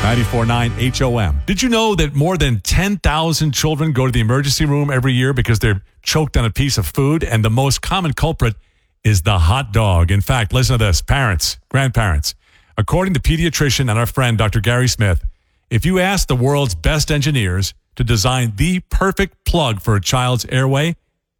94.9 HOM. Did you know that more than 10,000 children go to the emergency room every year because they're choked on a piece of food? And the most common culprit is the hot dog. In fact, listen to this. Parents, grandparents, according to pediatrician and our friend, Dr. Gary Smith, if you ask the world's best engineers to design the perfect plug for a child's airway,